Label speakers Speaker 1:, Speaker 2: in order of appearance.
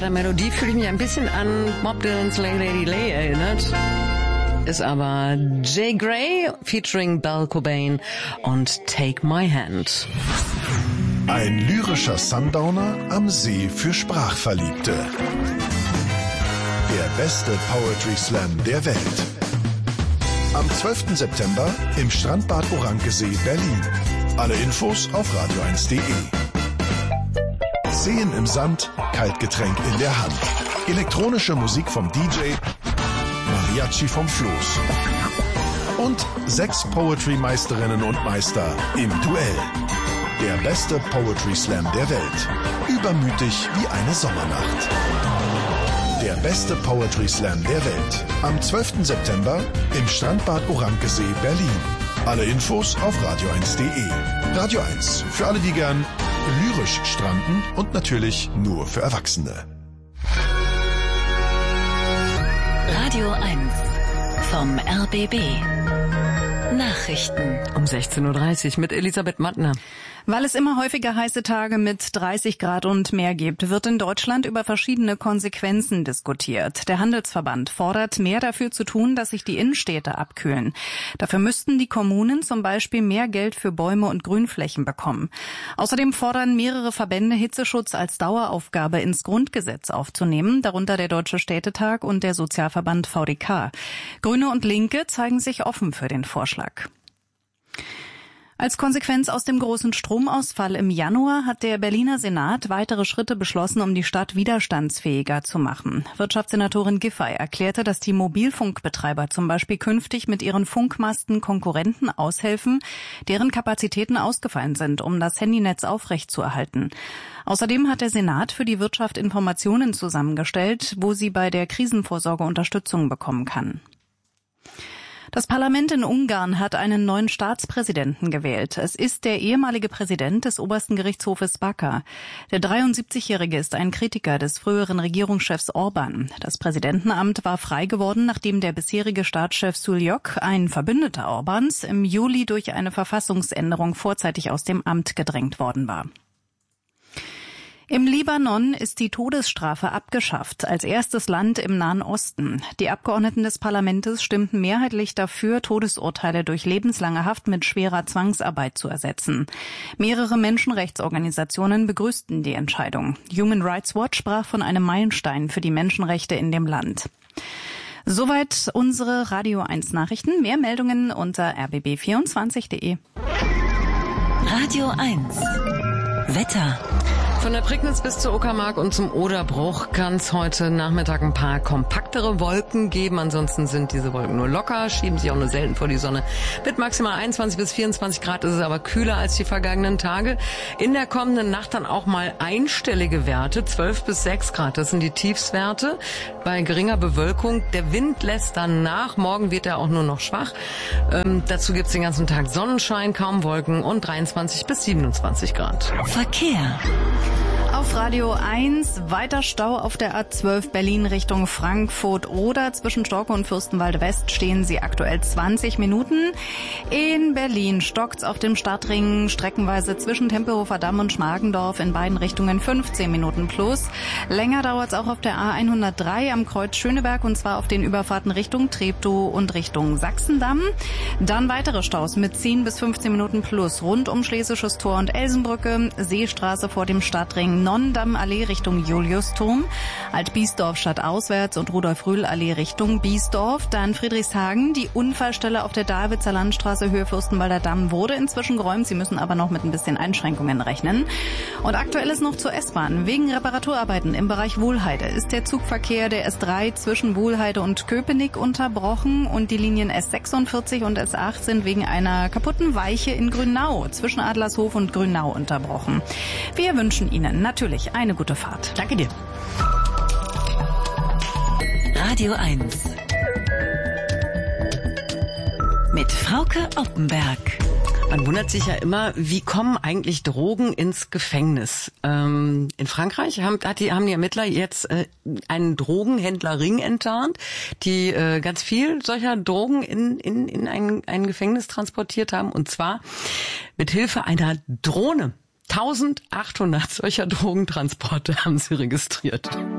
Speaker 1: der Melodie fühle ich mich ein bisschen an Bob Dylan's Lay Lady Lay erinnert. Ist aber Jay Gray featuring Belle Cobain und Take My Hand.
Speaker 2: Ein lyrischer Sundowner am See für Sprachverliebte. Der beste Poetry Slam der Welt. Am 12. September im Strandbad Orankesee, Berlin. Alle Infos auf radio1.de. Seen im Sand, Kaltgetränk in der Hand. Elektronische Musik vom DJ, Mariachi vom Floß. Und 6 Poetry-Meisterinnen und Meister im Duell. Der beste Poetry Slam der Welt. Übermütig wie eine Sommernacht. Der beste Poetry Slam der Welt. Am 12. September im Strandbad Orankesee, Berlin. Alle Infos auf radio1.de. Radio 1. Für alle, die gern lyrisch stranden und natürlich nur für Erwachsene.
Speaker 3: Radio 1 vom RBB. Nachrichten.
Speaker 1: Um 16.30 Uhr mit Elisabeth Mattner.
Speaker 4: Weil es immer häufiger heiße Tage mit 30 Grad und mehr gibt, wird in Deutschland über verschiedene Konsequenzen diskutiert. Der Handelsverband fordert, mehr dafür zu tun, dass sich die Innenstädte abkühlen. Dafür müssten die Kommunen zum Beispiel mehr Geld für Bäume und Grünflächen bekommen. Außerdem fordern mehrere Verbände, Hitzeschutz als Daueraufgabe ins Grundgesetz aufzunehmen, darunter der Deutsche Städtetag und der Sozialverband VDK. Grüne und Linke zeigen sich offen für den Vorschlag. Als Konsequenz aus dem großen Stromausfall im Januar hat der Berliner Senat weitere Schritte beschlossen, um die Stadt widerstandsfähiger zu machen. Wirtschaftssenatorin Giffey erklärte, dass die Mobilfunkbetreiber zum Beispiel künftig mit ihren Funkmasten Konkurrenten aushelfen, deren Kapazitäten ausgefallen sind, um das Handynetz aufrechtzuerhalten. Außerdem hat der Senat für die Wirtschaft Informationen zusammengestellt, wo sie bei der Krisenvorsorge Unterstützung bekommen kann. Das Parlament in Ungarn hat einen neuen Staatspräsidenten gewählt. Es ist der ehemalige Präsident des obersten Gerichtshofes Backa. Der 73-Jährige ist ein Kritiker des früheren Regierungschefs Orban. Das Präsidentenamt war frei geworden, nachdem der bisherige Staatschef Suljok, ein Verbündeter Orbans, im Juli durch eine Verfassungsänderung vorzeitig aus dem Amt gedrängt worden war. Im Libanon ist die Todesstrafe abgeschafft, als erstes Land im Nahen Osten. Die Abgeordneten des Parlaments stimmten mehrheitlich dafür, Todesurteile durch lebenslange Haft mit schwerer Zwangsarbeit zu ersetzen. Mehrere Menschenrechtsorganisationen begrüßten die Entscheidung. Human Rights Watch sprach von einem Meilenstein für die Menschenrechte in dem Land. Soweit unsere Radio 1 Nachrichten. Mehr Meldungen unter rbb24.de.
Speaker 3: Radio 1 Wetter.
Speaker 1: Von der Prignitz bis zur Uckermark und zum Oderbruch kann es heute Nachmittag ein paar kompaktere Wolken geben. Ansonsten sind diese Wolken nur locker, schieben sich auch nur selten vor die Sonne. Mit maximal 21 bis 24 Grad ist es aber kühler als die vergangenen Tage. In der kommenden Nacht dann auch mal einstellige Werte, 12 bis 6 Grad. Das sind die Tiefswerte bei geringer Bewölkung. Der Wind lässt dann nach. Morgen wird er auch nur noch schwach. Dazu gibt es den ganzen Tag Sonnenschein, kaum Wolken und 23 bis 27 Grad.
Speaker 3: Verkehr.
Speaker 4: Auf Radio 1 weiter Stau auf der A12 Berlin Richtung Frankfurt oder zwischen Storke und Fürstenwalde West stehen Sie aktuell 20 Minuten. In Berlin stockt's auf dem Stadtring streckenweise zwischen Tempelhofer Damm und Schmargendorf in beiden Richtungen 15 Minuten plus. Länger dauert's auch auf der A103 am Kreuz Schöneberg und zwar auf den Überfahrten Richtung Treptow und Richtung Sachsendamm. Dann weitere Staus mit 10 bis 15 Minuten plus rund um Schlesisches Tor und Elsenbrücke, Seestraße vor dem Stadtring Nonnendamm-Allee Richtung Juliusturm, Alt-Biesdorf stadtauswärts und Rudolf-Rühl-Allee Richtung Biesdorf, dann Friedrichshagen. Die Unfallstelle auf der Davidser Landstraße Höhe Fürstenwalder Damm wurde inzwischen geräumt. Sie müssen aber noch mit ein bisschen Einschränkungen rechnen. Und aktuell ist noch zur S-Bahn. Wegen Reparaturarbeiten im Bereich Wuhlheide ist der Zugverkehr der S3 zwischen Wuhlheide und Köpenick unterbrochen und die Linien S46 und S8 sind wegen einer kaputten Weiche in Grünau zwischen Adlershof und Grünau unterbrochen. Wir wünschen Ihnen natürlich eine gute Fahrt.
Speaker 1: Danke dir.
Speaker 3: Radio 1 mit Frauke Oppenberg.
Speaker 1: Man wundert sich ja immer, wie kommen eigentlich Drogen ins Gefängnis? In Frankreich haben die Ermittler jetzt einen Drogenhändlerring enttarnt, die ganz viel solcher Drogen in ein Gefängnis transportiert haben, und zwar mit Hilfe einer Drohne. 1800 solcher Drogentransporte haben sie registriert.